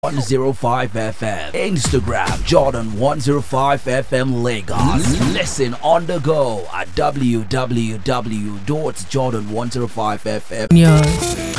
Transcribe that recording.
105 FM. Instagram Jordan 105 FM Lagos. Listen on the go at www.jordan105fm. Yes.